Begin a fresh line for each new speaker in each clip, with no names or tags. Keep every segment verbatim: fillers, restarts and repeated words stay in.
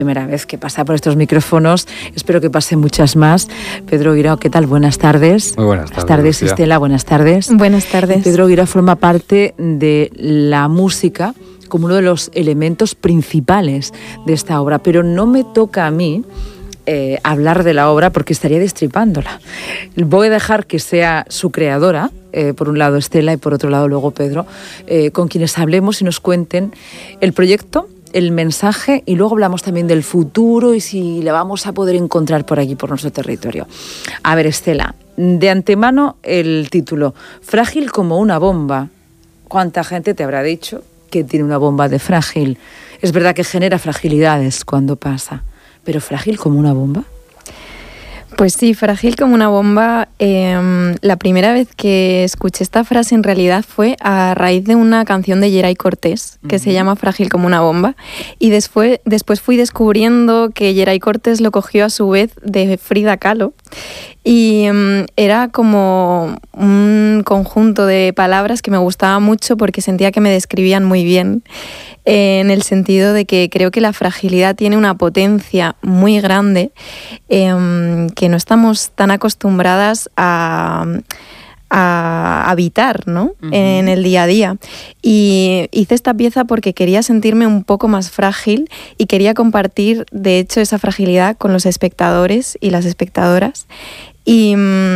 Primera vez que pasa por estos micrófonos, espero que pase muchas más. Pedro Guirao, ¿qué tal? Buenas tardes.
Muy buenas tardes.
Buenas tardes, Estela, buenas tardes.
Buenas tardes.
Pedro Guirao forma parte de la música como uno de los elementos principales de esta obra, pero no me toca a mí eh, hablar de la obra porque estaría destripándola. Voy a dejar que sea su creadora, eh, por un lado Estela y por otro lado luego Pedro, eh, con quienes hablemos y nos cuenten el proyecto, el mensaje, y luego hablamos también del futuro y si la vamos a poder encontrar por aquí, por nuestro territorio. A ver, Estela, de antemano el título, Frágil como una bomba. ¿Cuánta gente te habrá dicho que tiene una bomba de frágil? Es verdad que genera fragilidades cuando pasa, pero ¿frágil como una bomba?
Pues sí, frágil como una bomba. Eh, la primera vez que escuché esta frase en realidad fue a raíz de una canción de Yeray Cortés que uh-huh. se llama Frágil como una bomba, y después, después fui descubriendo que Yeray Cortés lo cogió a su vez de Frida Kahlo, y um, era como un conjunto de palabras que me gustaba mucho porque sentía que me describían muy bien, eh, en el sentido de que creo que la fragilidad tiene una potencia muy grande, eh, que no estamos tan acostumbradas a, a habitar, ¿no? Uh-huh. En el día a día. Y hice esta pieza porque quería sentirme un poco más frágil y quería compartir, de hecho, esa fragilidad con los espectadores y las espectadoras. Y,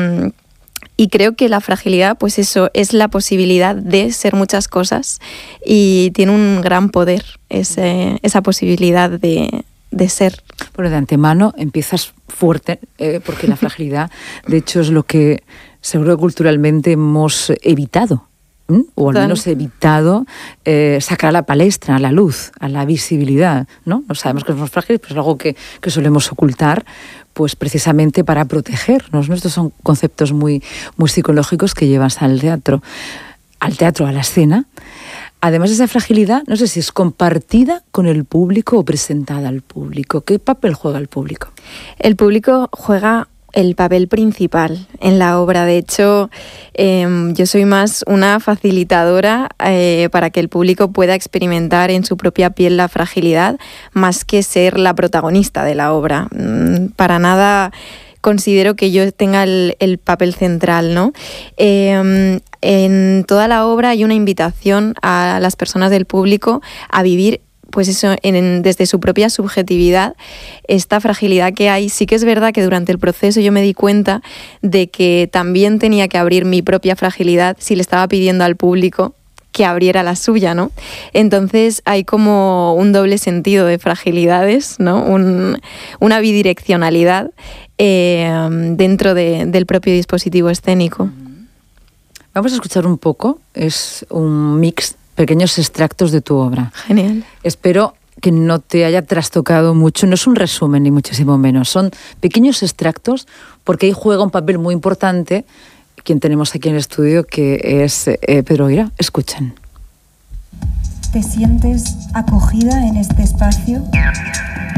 y creo que la fragilidad, pues eso, es la posibilidad de ser muchas cosas y tiene un gran poder ese, esa posibilidad de, de ser.
Bueno, de antemano empiezas fuerte, eh, porque la fragilidad, de hecho, es lo que seguro que culturalmente hemos evitado, ¿m? o al menos evitado eh, sacar a la palestra, a la luz, a la visibilidad, ¿no? No sabemos que somos frágiles, pero es algo que, que solemos ocultar, pues precisamente para protegernos, ¿no? Estos son conceptos muy, muy psicológicos que llevas al teatro, al teatro, a la escena. Además de esa fragilidad, no sé si es compartida con el público o presentada al público. ¿Qué papel juega el público?
El público juega el papel principal en la obra. De hecho, eh, yo soy más una facilitadora eh, para que el público pueda experimentar en su propia piel la fragilidad, más que ser la protagonista de la obra. Mm, para nada considero que yo tenga el, el papel central, ¿no? Eh, en toda la obra hay una invitación a las personas del público a vivir, pues eso, en, desde su propia subjetividad, esta fragilidad que hay. Sí que es verdad que durante el proceso yo me di cuenta de que también tenía que abrir mi propia fragilidad si le estaba pidiendo al público que abriera la suya, ¿no? Entonces hay como un doble sentido de fragilidades, ¿no? Un, una bidireccionalidad eh, dentro de, del propio dispositivo escénico.
Vamos a escuchar un poco, es un mix, pequeños extractos de tu obra.
Genial.
Espero que no te haya trastocado mucho, no es un resumen ni muchísimo menos, son pequeños extractos porque ahí juega un papel muy importante quien tenemos aquí en el estudio, que es eh, Pedro Guirao. Escuchen.
¿Te sientes acogida en este espacio?